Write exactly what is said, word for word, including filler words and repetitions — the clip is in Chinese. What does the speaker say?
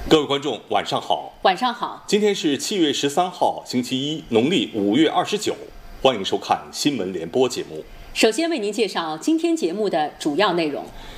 各位观众，晚上好。 晚上好。 今天是七月十三号，星期一，农历五月二十九。欢迎收看新闻联播节目。 首先为您介绍今天节目的主要内容。